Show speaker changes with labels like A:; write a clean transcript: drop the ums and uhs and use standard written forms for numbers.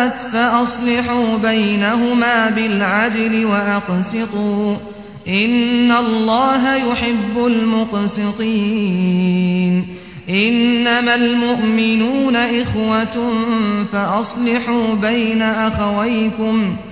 A: اخْتَلَفَتْ فَأَصْلِحُوا بَيْنَهُمَا بِالْعَدْلِ وَأَقْسِطُوا إِنَّ اللَّهَ يُحِبُّ الْمُقْسِطِينَ إِنَّمَا الْمُؤْمِنُونَ إِخْوَةٌ فَأَصْلِحُوا بَيْنَ أَخَوَيْكُمْ